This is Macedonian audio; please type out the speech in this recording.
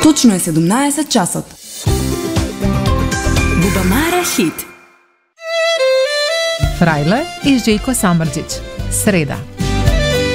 Точно е 17 часот. Бубамара хит. Фрајле и Жејко Самрџиć. Среда.